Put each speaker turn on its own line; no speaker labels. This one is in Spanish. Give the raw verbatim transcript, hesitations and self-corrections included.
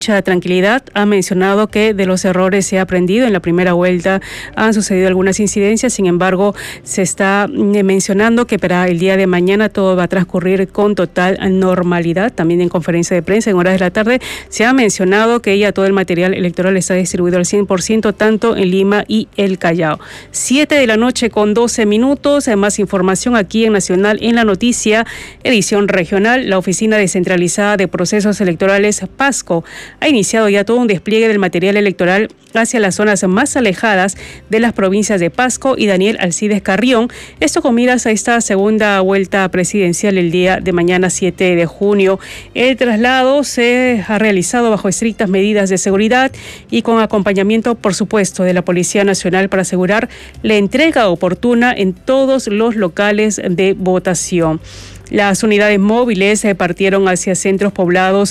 Mucha tranquilidad. Ha mencionado que de los errores se ha aprendido. En la primera vuelta han sucedido algunas incidencias, sin embargo se está mencionando que para el día de mañana todo va a transcurrir con total normalidad. También en conferencia de prensa en horas de la tarde se ha mencionado que ya todo el material electoral está distribuido al cien por ciento tanto en Lima y el Callao. Siete de la noche con doce minutos. Más información aquí en Nacional en la Noticia, edición regional. La Oficina Descentralizada de Procesos Electorales, PASCO, ha iniciado ya todo un despliegue del material electoral hacia las zonas más alejadas de las provincias de Pasco y Daniel Alcides Carrión. Esto con miras a esta segunda vuelta presidencial el día de mañana, siete de junio. El traslado se ha realizado bajo estrictas medidas de seguridad y con acompañamiento, por supuesto, de la Policía Nacional para asegurar la entrega oportuna en todos los locales de votación. Las unidades móviles partieron hacia centros poblados